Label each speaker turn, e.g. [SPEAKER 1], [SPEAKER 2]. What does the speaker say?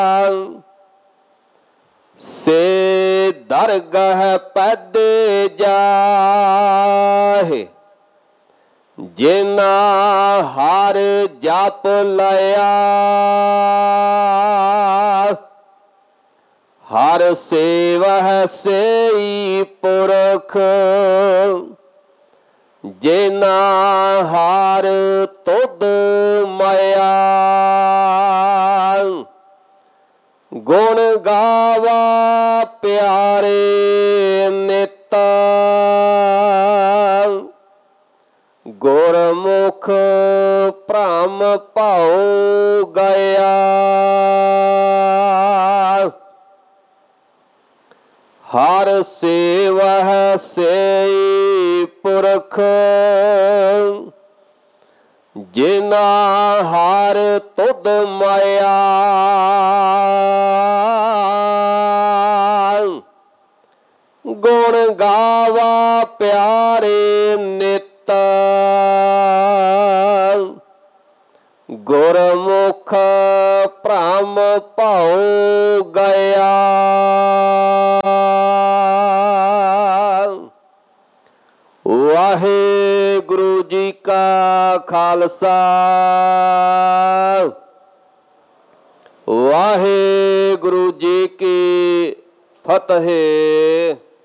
[SPEAKER 1] से दरगह पैदे जाहे जिना हर जप लया। हर सेवह सेई पुरख जिना हर तुद मया। गुण गावा प्यारे नित गुरमुख भ्रम भाओ गया। हर सेवह सेई पुरख जिना हर तुद माया। गुण गावा प्यारे नित गुरमुख भ्रम भाओ गया। वाहेगुरु जी का खालसा वाहेगुरु जी की फतेह।